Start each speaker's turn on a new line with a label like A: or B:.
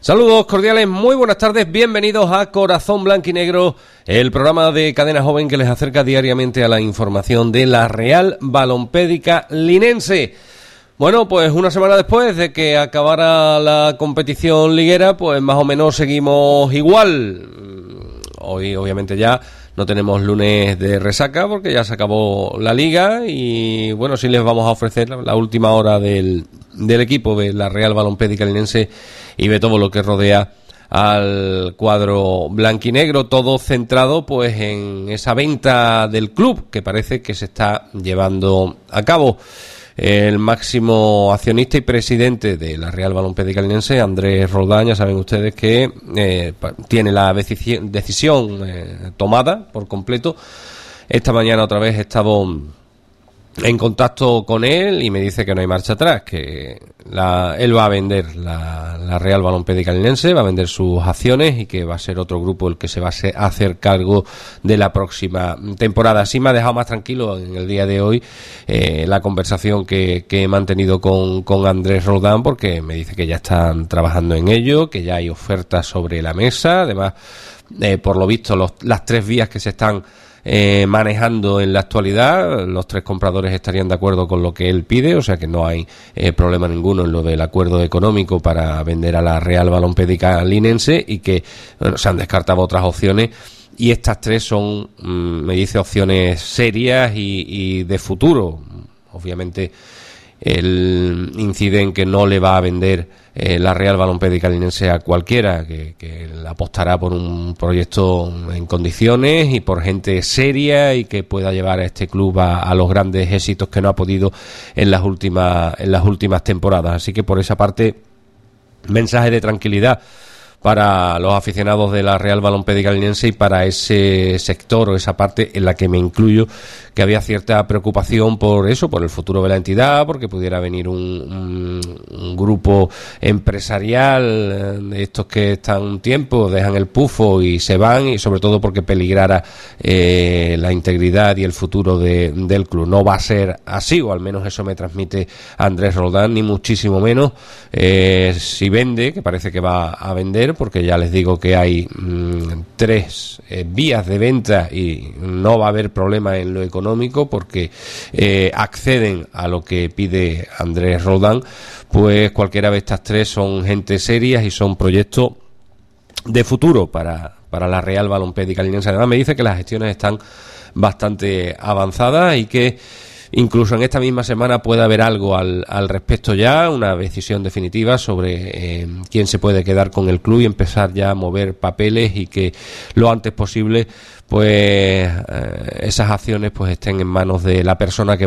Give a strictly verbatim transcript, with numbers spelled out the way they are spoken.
A: Saludos cordiales, muy buenas tardes, bienvenidos a Corazón Blanquinegro, el programa de Cadena Joven que les acerca diariamente a la información de la Real Balompédica Linense. Bueno, pues una semana después de que acabara la competición liguera, pues más o menos seguimos igual. Hoy obviamente ya no tenemos lunes de resaca porque ya se acabó la liga y bueno, sí les vamos a ofrecer la última hora del, del equipo de la Real Balompédica Linense y de todo lo que rodea al cuadro blanquinegro, todo centrado pues en esa venta del club que parece que se está llevando a cabo. El máximo accionista y presidente de la Real Balompédica Linense, Andrés Roldán, ya saben ustedes que eh, tiene la decisión, decisión eh, tomada por completo. Esta mañana otra vez he estado en contacto con él y me dice que no hay marcha atrás, que la, él va a vender la, la Real Balompédica Linense, va a vender sus acciones y que va a ser otro grupo el que se va a hacer cargo de la próxima temporada. Así me ha dejado más tranquilo en el día de hoy eh, la conversación que, que he mantenido con, con Andrés Roldán, porque me dice que ya están trabajando en ello, que ya hay ofertas sobre la mesa. Además, eh, por lo visto, los, las tres vías que se están Eh, manejando en la actualidad, los tres compradores estarían de acuerdo con lo que él pide, o sea que no hay eh, problema ninguno en lo del acuerdo económico para vender a la Real Balompédica Linense y que bueno, se han descartado otras opciones y estas tres son, mmm, me dice, opciones serias y, y de futuro. Obviamente él incide en que no le va a vender eh, la Real Balompédica Linense a cualquiera, que, que apostará por un proyecto en condiciones y por gente seria y que pueda llevar a este club a, a los grandes éxitos que no ha podido en las últimas en las últimas temporadas. Así que por esa parte, mensaje de tranquilidad para los aficionados de la Real Balompédica Linense y para ese sector o esa parte en la que me incluyo, que había cierta preocupación por eso, por el futuro de la entidad, porque pudiera venir un, un, un grupo empresarial de estos que están un tiempo, dejan el pufo y se van, y sobre todo porque peligrara eh, la integridad y el futuro de, del club. No va a ser así, o al menos eso me transmite Andrés Roldán, ni muchísimo menos. Eh, si vende, que parece que va a vender, porque ya les digo que hay mmm, tres eh, vías de venta y no va a haber problema en lo económico porque eh, acceden a lo que pide Andrés Roldán, pues cualquiera de estas tres son gente serias y son proyectos de futuro para, para la Real Balompédica Linense. Además me dice que las gestiones están bastante avanzadas y que incluso en esta misma semana puede haber algo al, al respecto ya, una decisión definitiva sobre eh, quién se puede quedar con el club y empezar ya a mover papeles y que lo antes posible pues eh, esas acciones pues estén en manos de la persona que